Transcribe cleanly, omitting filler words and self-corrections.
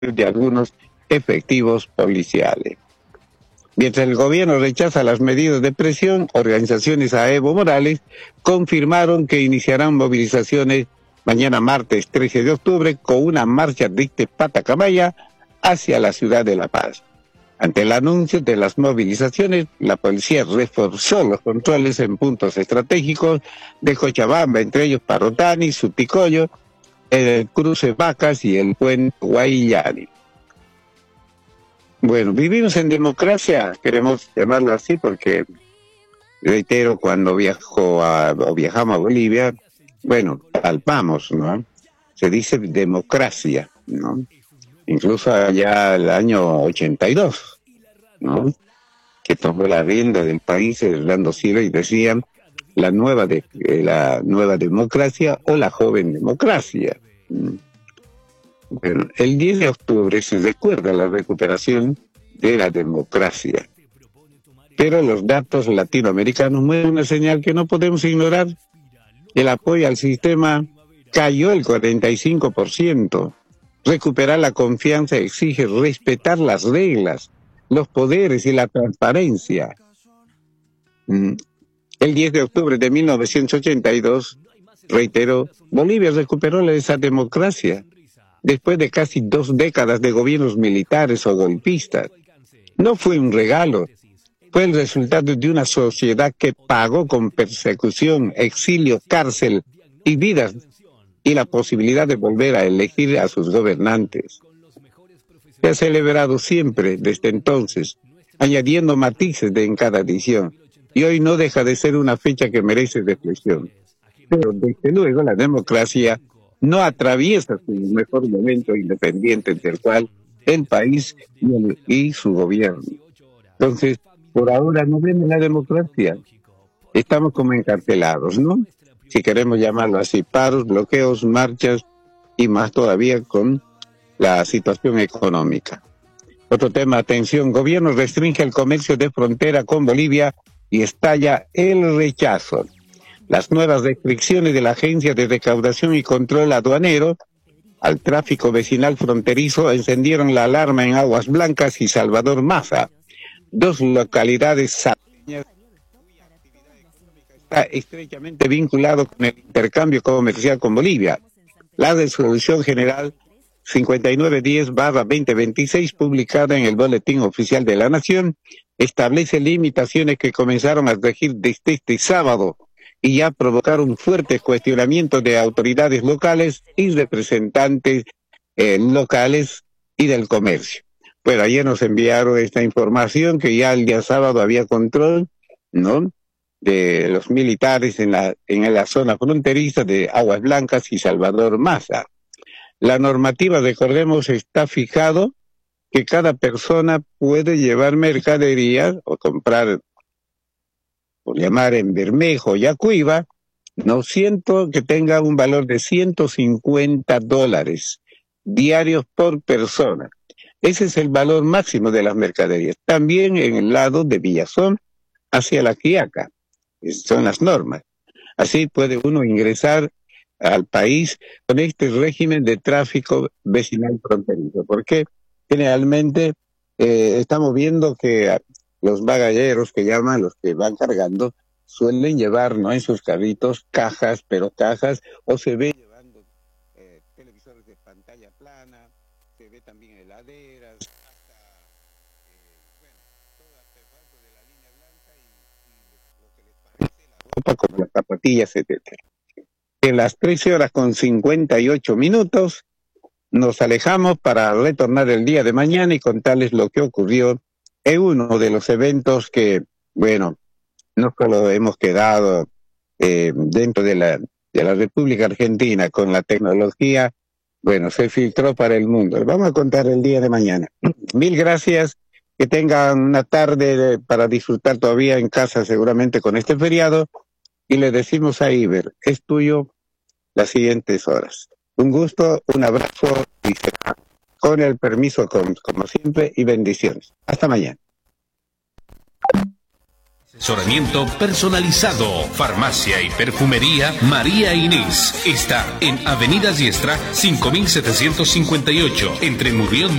de algunos efectivos policiales. Mientras el gobierno rechaza las medidas de presión, organizaciones a Evo Morales confirmaron que iniciarán movilizaciones mañana martes 13 de octubre con una marcha de Patacamaya hacia la ciudad de La Paz. Ante el anuncio de las movilizaciones, la policía reforzó los controles en puntos estratégicos de Cochabamba, entre ellos Parrotani, Supicoyo, el cruce Vacas y el puente Guayllani. Bueno, vivimos en democracia, queremos llamarlo así porque, reitero, cuando viajamos a Bolivia, bueno, palpamos, ¿no? Se dice democracia, ¿no? Incluso allá el año 82, ¿no? Que tomó la rienda del país Hernando Siles y decían la nueva democracia o la joven democracia. Bueno, el 10 de octubre se recuerda la recuperación de la democracia. Pero los datos latinoamericanos muestran una señal que no podemos ignorar. El apoyo al sistema cayó el 45%. Recuperar la confianza exige respetar las reglas, los poderes y la transparencia. El 10 de octubre de 1982, reitero, Bolivia recuperó esa democracia después de casi 2 décadas de gobiernos militares o golpistas. No fue un regalo, fue el resultado de una sociedad que pagó con persecución, exilio, cárcel y vidas, y la posibilidad de volver a elegir a sus gobernantes. Se ha celebrado siempre desde entonces, añadiendo matices en cada edición, y hoy no deja de ser una fecha que merece reflexión. Pero desde luego la democracia no atraviesa su mejor momento independiente del cual el país y su gobierno. Entonces, por ahora no vemos la democracia. Estamos como encarcelados, ¿no? Si queremos llamarlo así, paros, bloqueos, marchas y más todavía con la situación económica. Otro tema, atención, gobierno restringe el comercio de frontera con Bolivia y estalla el rechazo. Las nuevas restricciones de la Agencia de Recaudación y Control Aduanero al tráfico vecinal fronterizo encendieron la alarma en Aguas Blancas y Salvador Maza, 2 localidades salvadoreñas cuya actividad económica está estrechamente vinculado con el intercambio comercial con Bolivia. La resolución general 5910/2026, publicada en el Boletín Oficial de la Nación, establece limitaciones que comenzaron a regir desde este sábado y ya provocaron fuertes cuestionamientos de autoridades locales y representantes locales y del comercio. Bueno, ayer nos enviaron esta información que ya el día sábado había control, ¿no?, de los militares en la zona fronteriza de Aguas Blancas y Salvador Maza. La normativa, recordemos, está fijado que cada persona puede llevar mercadería o comprar, por llamar en Bermejo y Acuiva, no siento que tenga un valor de $150 diarios por persona. Ese es el valor máximo de las mercaderías. También en el lado de Villazón hacia La Quiaca. Esas son las normas. Así puede uno ingresar al país con este régimen de tráfico vecinal fronterizo. Porque generalmente estamos viendo que los bagalleros que llaman, los que van cargando, suelen llevar, ¿no?, en sus carritos cajas, o se ve llevando televisores de pantalla plana, se ve también heladeras, hasta, todo artefacto de la línea blanca y lo que les parece la ropa, como las zapatillas, etcétera. En las 13:58 nos alejamos para retornar el día de mañana y contarles lo que ocurrió en uno de los eventos que, bueno, no solo hemos quedado dentro de la República Argentina con la tecnología, bueno, se filtró para el mundo. Vamos a contar el día de mañana. Mil gracias, que tengan una tarde para disfrutar todavía en casa seguramente con este feriado, y le decimos a Iber, es tuyo las siguientes horas. Un gusto, un abrazo y será con el permiso como siempre y bendiciones. Hasta mañana. Asesoramiento personalizado. Farmacia y perfumería María Inés. Está en Avenida Diestra 5758, entre Murrión